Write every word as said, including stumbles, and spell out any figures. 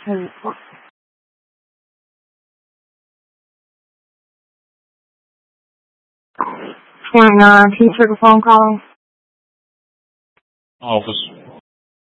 twenty-nine, can you take a phone call? Office.